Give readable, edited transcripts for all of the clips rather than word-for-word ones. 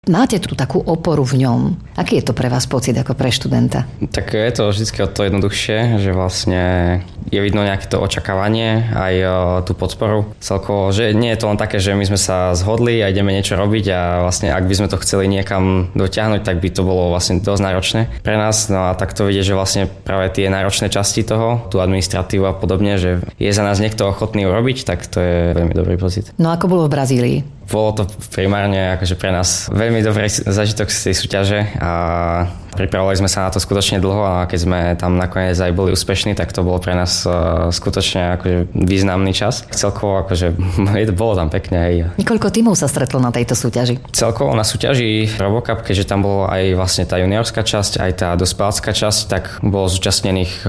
Máte tu takú oporu v ňom. Aký je to pre vás pocit ako pre študenta? Tak je to vždy o to jednoduchšie, že vlastne je vidno nejaké to očakávanie, aj tú podporu. Celkovo, že nie je to len také, že my sme sa zhodli a ideme niečo robiť a vlastne ak by sme to chceli niekam dotiahnuť, tak by to bolo vlastne dosť náročné pre nás. No a tak to vidieť, že vlastne práve tie náročné časti toho, tú administratívu a podobne, že je za nás niekto ochotný urobiť, tak to je veľmi dobrý pocit. No ako bolo v Brazílii? Bolo to primárne akože pre nás veľmi dobrý zažitok z tej súťaže a pripravovali sme sa na to skutočne dlho a keď sme tam nakoniec aj boli úspešní, tak to bolo pre nás skutočne akože významný čas. Celkovo akože bolo tam pekne aj. Koľko tímov sa stretlo na tejto súťaži? Celkovo na súťaži RoboCup, keďže tam bolo aj vlastne tá juniorská časť, aj tá dospelácka časť, tak bolo zúčastnených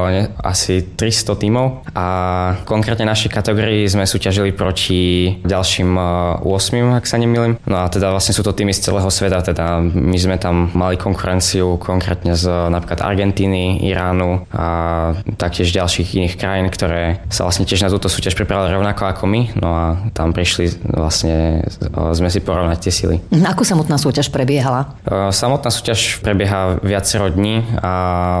asi 300 tímov a konkrétne našej kategórii sme súťažili proti ďalším 8, ak sa nemýlim. No a teda vlastne sú to týmy z celého sveta, teda my sme tam mali konkurenciu konkrétne z napríklad Argentíny, Iránu a taktiež ďalších iných krajín, ktoré sa vlastne tiež na túto súťaž pripravili rovnako ako my. No a tam prišli vlastne sme si porovnať tie sily. Ako samotná súťaž prebiehala? Samotná súťaž prebieha viacero dní a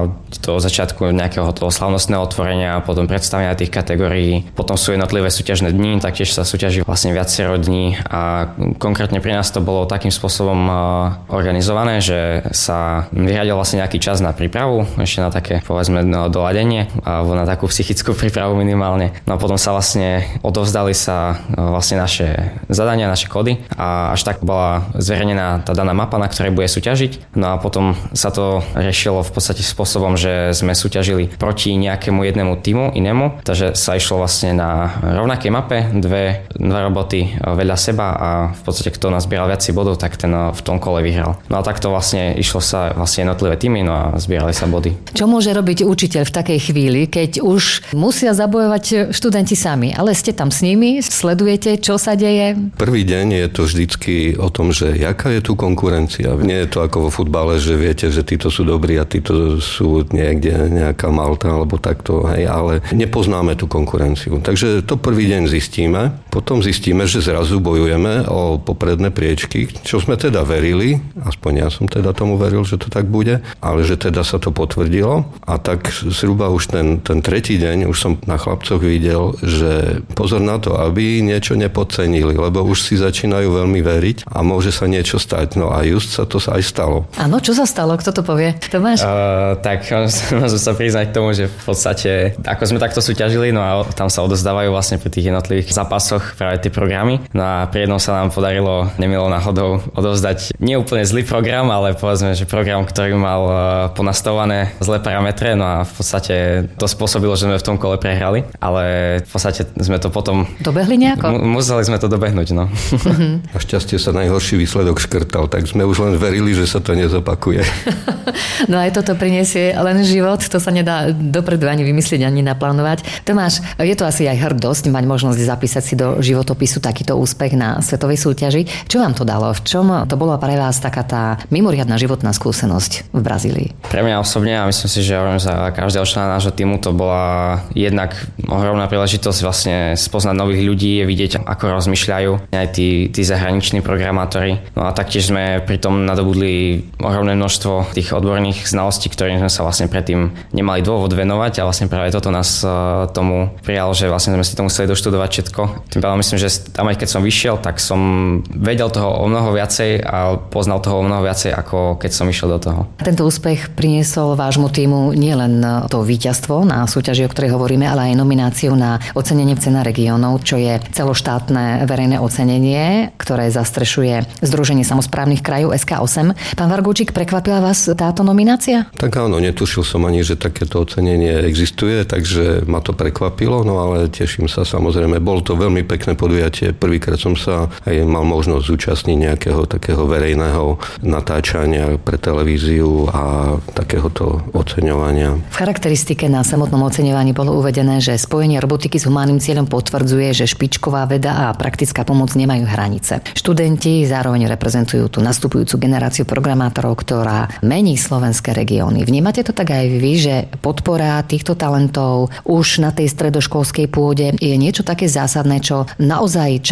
to od začiatku nejakého toho slavnostného otvorenia, potom predstavenia tých kategórií, potom sú jednotlivé súťažné dni, taktiež sa súťaží vlastne viacero dní a konkrétne pri nás to bolo takým spôsobom organizované, že sa vyhradil vlastne nejaký čas na prípravu, ešte na také povedzme doladenie alebo na takú psychickú prípravu minimálne. No a potom sa vlastne odovzdali sa vlastne naše zadania, naše kódy a až tak bola zverejnená tá daná mapa, na ktorej bude súťažiť. No a potom sa to riešilo v podstate spôsobom, že sme súťažili proti nejakému jednému tímu inému, takže sa išlo vlastne na rovnakej mape, dve roboty vedľa seba a v podstate kto nazbieral viac bodov, tak ten v tom kole vyhral. No a takto vlastne išlo sa vlastne jednotlivé týmy, no a zbierali sa body. Čo môže robiť učiteľ v takej chvíli, keď už musia zabojovať študenti sami, ale ste tam s nimi, sledujete, čo sa deje? Prvý deň je to vždycky o tom, že jaká je tu konkurencia. Nie je to ako vo futbale, že viete, že títo sú dobrí a títo sú niekde nejaká Malta alebo takto, hej, ale nepoznáme tú konkurenciu. Takže to prvý deň zistíme, potom zistíme, že zrazu bojujeme o popredné priečky, čo sme teda verili, aspoň ja som teda tomu veril, že to tak bude, ale že teda sa to potvrdilo a tak zhruba už ten tretí deň už som na chlapcoch videl, že pozor na to, aby niečo nepodcenili, lebo už si začínajú veľmi veriť a môže sa niečo stať. No a just sa to aj stalo. Áno, čo sa stalo? Kto to povie? Tomáš? Tak môžem sa priznať k tomu, že v podstate ako sme takto súťažili, no a tam sa odozdávajú vlastne pri tých jednotlivých zápasoch práve tie programy. No a pri jednom sa nám podarilo nemilou náhodou odovzdať nie úplne zlý program, ale povedzme, že program, ktorý mal ponastavované zlé parametre, no a v podstate to spôsobilo, že sme v tom kole prehrali, ale v podstate sme to potom dobehli nejako? Museli sme to dobehnúť, no. Našťastie sa najhorší výsledok škrtal, tak sme už len verili, že sa to nezopakuje. No aj toto prinesie len život, to sa nedá dopredu ani vymyslieť, ani naplánovať. Tomáš, je to asi aj hrdosť mať možnosť zapísať si do životopisu takýto úspech na svetovej súťaži. Čo vám to dalo? V čom to bola pre vás taká tá mimoriadna životná skúsenosť v Brazílii? Pre mňa osobne a myslím si, že za každého člena nášho týmu to bola jednak ohromná príležitosť vlastne spoznať nových ľudí, vidieť, ako rozmýšľajú aj tí zahraniční programátori. No a taktiež sme pritom nadobudli ohromné množstvo tých odborných znalostí, ktorým sme sa vlastne predtým nemali dôvod venovať a vlastne práve toto nás tomu prijalo, že vlastne sme si to museli doštudovať všetko. Tým pádom myslím, že tam aj keď som vyšiel, tak som vedel toho o mnoho viacej a poznal toho o mnoho viacej, ako keď som išiel do toho. Tento úspech priniesol vášmu týmu nielen to víťazstvo na súťaži, o ktorej hovoríme, ale aj nomináciu na ocenenie Cena regiónov, čo je celoštátne verejné ocenenie, ktoré zastrešuje Združenie samosprávnych krajov SK8. Pán Vargúčik, prekvapila vás táto nominácia? Tak áno, netušil som ani, že takéto ocenenie existuje, takže ma to prekvapilo, no ale teším sa samozrejme. Bolo to veľmi pekné podujatie. Prvýkrát som sa aj mal možnosť zúčastniť nejakého takého verejného natáčania pre televíziu a takéhoto oceňovania. V charakteristike na samotnom oceňovaní bolo uvedené, že spojenie robotiky s humánnym cieľom potvrdzuje, že špičková veda a praktická pomoc nemajú hranice. Študenti zároveň reprezentujú tú nastupujúcu generáciu programátorov, ktorá mení slovenské regióny. Vnímate to tak aj vy, že podpora týchto talentov už na tej stredoškolskej pôde je niečo také zásadné, čo naozaj časom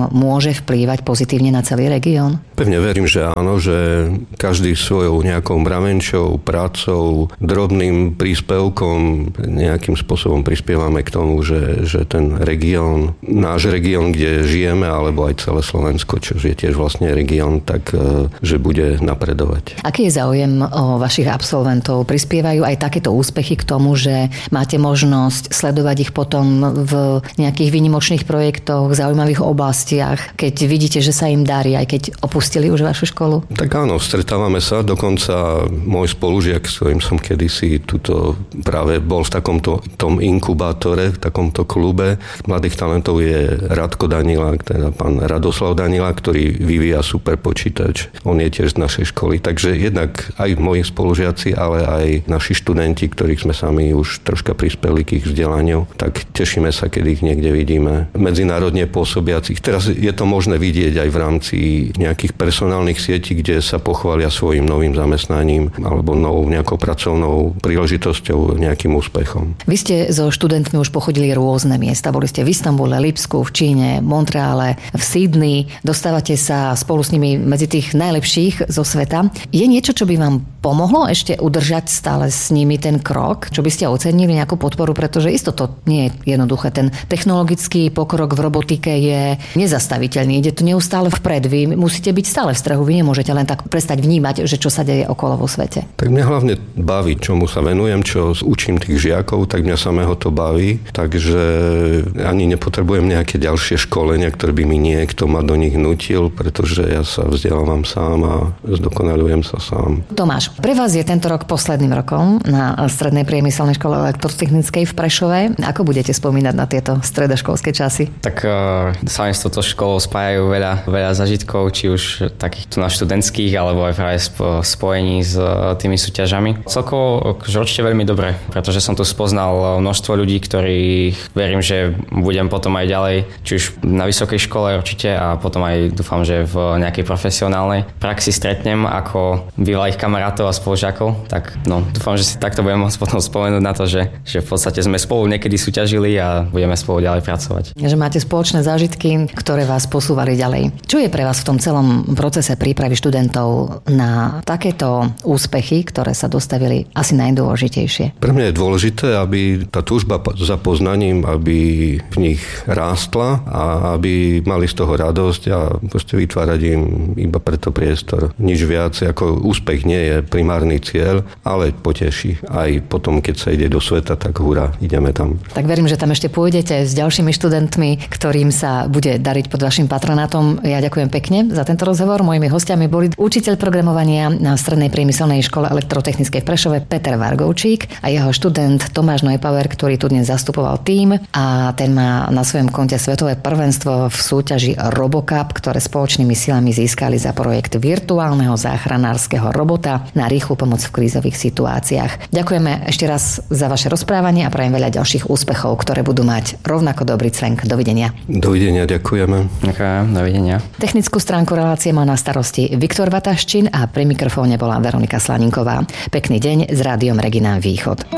môže vplývať pozitívne na celý región? Pevne verím, že áno, že každý svojou nejakou mravenčou, prácou, drobným príspevkom nejakým spôsobom prispievame k tomu, že ten región, náš región, kde žijeme, alebo aj celé Slovensko, čo je tiež vlastne región, tak že bude napredovať. Aký je záujem o vašich absolventov? Prispievajú aj takéto úspechy k tomu, že máte možnosť sledovať ich potom v nejakých výnimočných projektoch, v zaujímavých oblastiach, keď vidíte, že sa im darí, aj keď opustili už vašu školu? Tak áno, stretávame sa. Dokonca môj spolužiak, s ktorým som kedysi tuto práve bol v takomto tom inkubátore, v takomto klube mladých talentov, je Radko Danila, teda pán Radoslav Danila, ktorý vyvíja super počítač. On je tiež z našej školy. Takže jednak aj moji spolužiaci, ale aj naši študenti, ktorých sme sami už troška prispeli k ich vzdelaniu, tak tešíme sa, keď ich niekde vidíme medzinárodne pôsobiacich. Teraz je to možné vidieť aj v rámci nejakých personálnych sietí, kde sa pochvália svojim novým zamestnaním alebo novou nejakou pracovnou príležitosťou, nejakým úspechom. Vy ste so študentmi už pochodili rôzne miesta. Boli ste v Istanbule, Lipsku, v Číne, Montreale, v Sydney. Dostávate sa spolu s nimi medzi tých najlepších zo sveta. Je niečo, čo by vám pomohlo ešte udržať stále s nimi ten krok? Čo by ste ocenili, nejakú podporu? Pretože isto to nie je jednoduché. Ten technologický pokrok v robotike je nezastaviteľný. Ide to neustále vpred. Vy musíte byť stále v strehu. Vy nemôžete len tak prestať vnímať, že čo sa deje okolo vo svete. Tak mňa hlavne baví, čomu sa venujem, čo učím tých žiakov, tak mňa samého to baví. Takže ani nepotrebujem nejaké ďalšie školenia, ktoré by mi niekto ma do nich nutil, pretože ja sa vzdelávam sám a zdokonalujem sa sám. Tomáš, pre vás je tento rok posledným rokom na Strednej priemyselnej škole elektrotechnickej v Prešove. Ako budete spomínať na tieto stredoškolské časy? Tak sa s touto školou spájajú veľa zažitkov, či už takých tu na študentských, alebo aj práve spojení s tými súťažami. Celkovo určite veľmi dobre, pretože som tu spoznal množstvo ľudí, ktorých verím, že budem potom aj ďalej, či už na vysokej škole určite a potom aj dúfam, že v nejakej profesionálnej praxi stretnem ako bývalých kamarátov a spolužiakov. Tak dúfam, že si takto budem môcť potom spomenúť na to, že v podstate sme spolu niekedy súťažili a budeme spolu ďalej pracovať. Že máte spoločné zážitky, ktoré vás posúvali ďalej. Čo je pre vás v tom celom procese prípravy študentov na takéto úspechy, ktoré sa dostavili, asi najdôležitejšie? Pre mňa je dôležité, aby tá túžba za poznaním, aby v nich rástla a aby mali z toho radosť a proste vytvárať im iba preto priestor. Nič viac, ako úspech nie je primárny cieľ, ale poteší. Aj potom, keď sa ide do sveta, tak hurá, ideme tam. Tak verím, že tam ešte pôjdete s ďalšími študentmi, ktorým sa bude dariť pod vašim patronátom. Ja ďakujem pekne za tento rozhovor. Mojimi hostiami boli učiteľ programovania na Strednej priemyselnej škole elektrotechnickej v Prešove Peter Vargovčík a jeho študent Tomáš Neupauer, ktorý tu dnes zastupoval tím a ten má na svojom konte svetové prvenstvo v súťaži RoboCup, ktoré spoločnými silami získali za projekt virtuálneho záchranárskeho robota na rýchlu pomoc v krízových situáciách. Ďakujeme ešte raz za vaše rozprávanie a prajem veľa ďalších úspechov, ktoré budú mať rovnako dobrý cvenk. Dovidenia. Dovidenia, ďakujeme. Ďakujem, dovidenia. Technickú stránku relácie má na starosti Viktor Vataščin a pri mikrofóne bola Veronika Slaninková. Pekný deň s Rádiom Regina Východ.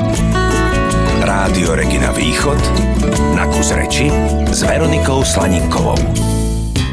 Rádio Regina Východ na kus reči s Veronikou Slaninkovou.